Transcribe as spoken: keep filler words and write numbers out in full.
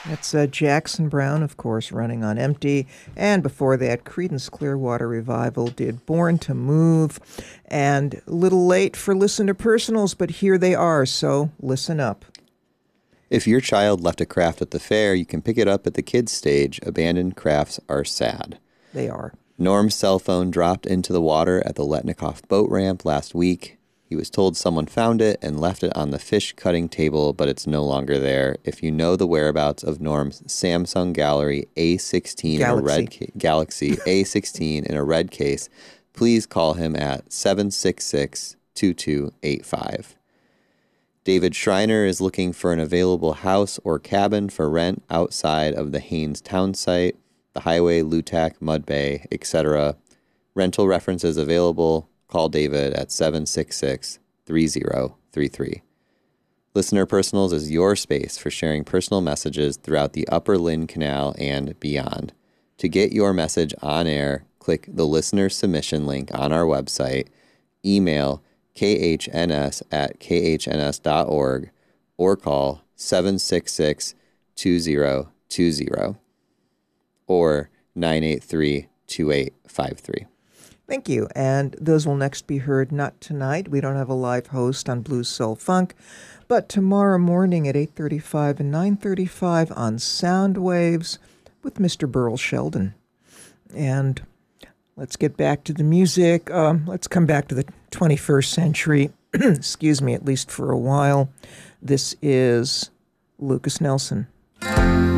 That's uh, Jackson Browne, of course, Running on Empty. And before that, Creedence Clearwater Revival did Born to Move. And a little late for Listener Personals, but here they are, so listen up. If your child left a craft at the fair, you can pick it up at the kids' stage. Abandoned crafts are sad. They are. Norm's cell phone dropped into the water at the Letnikoff boat ramp last week. He was told someone found it and left it on the fish cutting table, but it's no longer there. If you know the whereabouts of Norm's Samsung Gallery A sixteen in a red ca- Galaxy A sixteen in a red case, please call him at seven six six, two two eight five. David Schreiner is looking for an available house or cabin for rent outside of the Haines Town site, the highway, Lutak, Mud Bay, et cetera. Rental references available. Call David at seven six six, three zero three three. Listener Personals is your space for sharing personal messages throughout the Upper Lynn Canal and beyond. To get your message on air, click the listener submission link on our website, email khns at khns.org, or call seven six six, two zero two zero or nine eight three, two eight five three. Thank you. And those will next be heard not tonight. We don't have a live host on Blues Soul Funk, but tomorrow morning at eight thirty-five and nine thirty-five on Sound Waves with Mister Burl Sheldon. And let's get back to the music. Um, let's come back to the twenty-first century. Excuse me, at least for a while. This is Lukas Nelson.